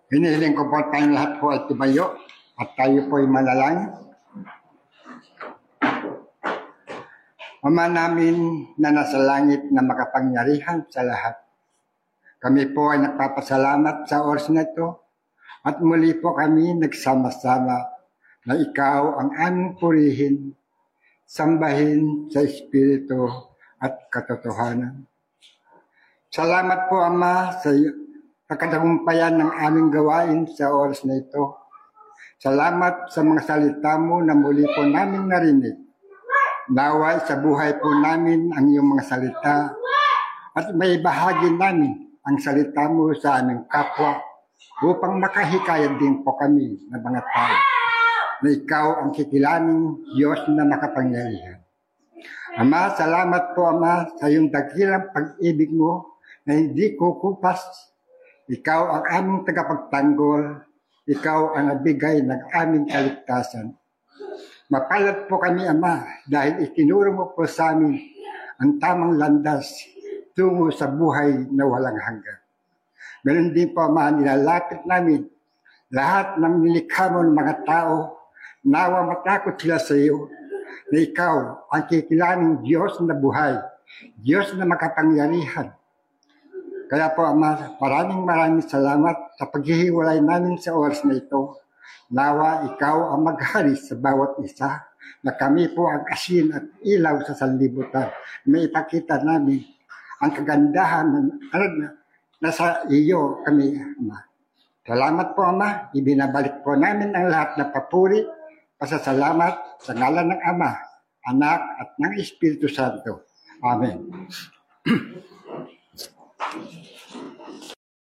Hinihiling ko po tayong lahat po ay tumayo at tayo po ay manalangin. Ama namin na nasa langit na makapangyarihan sa lahat. Kami po ay nagpapasalamat sa oras na ito at muli po kami nagsama-sama na ikaw ang aming purihin, sambahin sa Espiritu at katotohanan. Salamat po Ama sa katagumpayan ng aming gawain sa oras na ito. Salamat sa mga salita mo na muli po namin narinig. Naway sa buhay po namin ang iyong mga salita at may bahagi namin ang salita mo sa aming kapwa upang makahikayat din po kami na mga tao na ikaw ang kikilaning Diyos na makapangyarihan. Ama, salamat po Ama sa iyong dakilang pag-ibig mo na hindi kukupas. Ikaw ang aming tagapagtanggol. Ikaw ang nabigay ng aming kaligtasan. Mapalad po kami, Ama, dahil itinuro mo po sa amin ang tamang landas tungo sa buhay na walang hanggan. Meron din po, Ama, nilalapit namin lahat ng nilikha mo ng mga tao. Nawa matakot sila sa iyo na ikaw ang kikilaning Diyos na buhay, Diyos na makapangyarihan. Kaya po, Ama, maraming salamat sa paghihiwalay namin sa oras na ito. Nawa ikaw ang maghari sa bawat isa, na kami po ang asin at ilaw sa sanlibutan. May ipakita namin ang kagandahan na nasa iyo kami, Ama. Salamat po, Ama. Ibinabalik po namin ang lahat na papuri, pasasalamat sa ngalan ng Ama, Anak at ng Espiritu Santo. Amen.